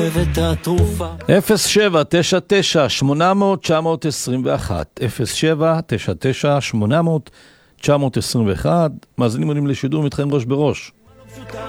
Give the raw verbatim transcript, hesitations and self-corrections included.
את התרופה. אפס שבע תשע תשע שמונה אפס אפס תשע עשרים ואחת אפס שבע תשע תשע שמונה אפס אפס תשע עשרים ואחת. מאזינים עולים לשידור מתחם ראש בראש.